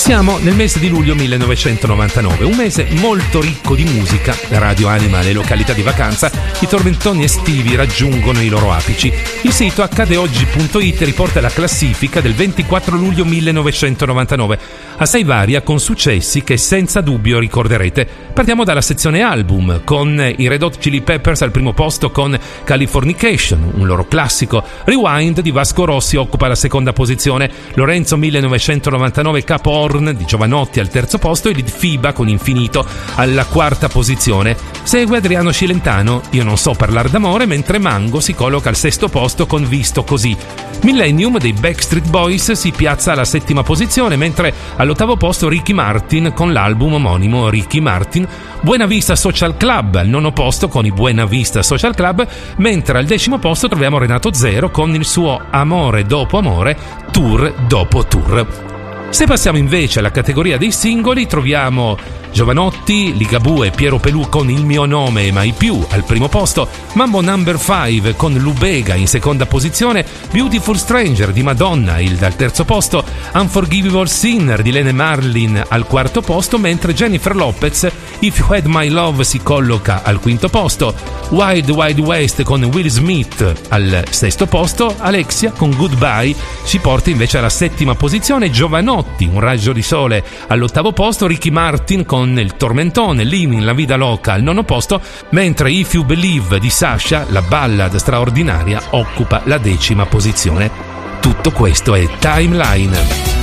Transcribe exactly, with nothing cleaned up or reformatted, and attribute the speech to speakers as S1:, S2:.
S1: Siamo nel mese di luglio millenovecentonovantanove, un mese molto ricco di musica. La radio anima le località di vacanza, i tormentoni estivi raggiungono i loro apici. Il sito accade oggi punto it riporta la classifica del ventiquattro luglio millenovecentonovantanove, assai varia con successi che senza dubbio ricorderete. Partiamo dalla sezione album, con i Red Hot Chili Peppers al primo posto con Californication, un loro classico. Rewind di Vasco Rossi occupa la seconda posizione, Lorenzo millenovecentonovantanove Capo Horn di Giovanotti al terzo posto e Litfiba con Infinito alla quarta posizione. Segue Adriano Cilentano, Io non so parlare d'amore, mentre Mango si colloca al sesto posto con Visto così. Millennium dei Backstreet Boys si piazza alla settima posizione, mentre all'ottavo posto Ricky Martin con l'album omonimo Ricky Martin. Buena Vista Social Club al nono posto con i Buena Vista Social Club, mentre al decimo posto troviamo Renato Zero con il suo Amore dopo amore, tour dopo tour. Se passiamo invece alla categoria dei singoli, troviamo Giovanotti, Ligabue e Piero Pelù con Il mio nome e mai più al primo posto, Mambo Number five con Lubega in seconda posizione, Beautiful Stranger di Madonna il dal terzo posto, Unforgivable Sinner di Lene Marlin al quarto posto, mentre Jennifer Lopez If You Had My Love si colloca al quinto posto, Wild Wild West con Will Smith al sesto posto, Alexia con Goodbye ci porta invece alla settima posizione, Giovanotti, Un raggio di sole all'ottavo posto, Ricky Martin con Il tormentone, Living la vida loca al nono posto, mentre If You Believe di Sasha, la ballad straordinaria, occupa la decima posizione. Tutto questo è Timeline.